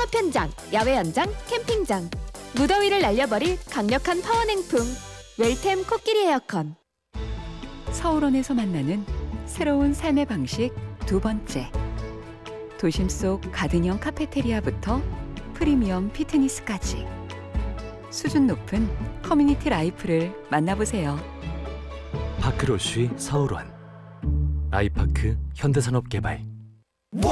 편장, 야외 연장, 캠핑장. 무더위를 날려버릴 강력한 파워 냉풍. 웰템 코끼리 에어컨. 서울원에서 만나는 새로운 삶의 방식 두 번째. 도심 속 가든형 카페테리아부터 프리미엄 피트니스까지 수준 높은 커뮤니티 라이프를 만나보세요. 파크로쉬 서울원. 아이파크 현대산업개발.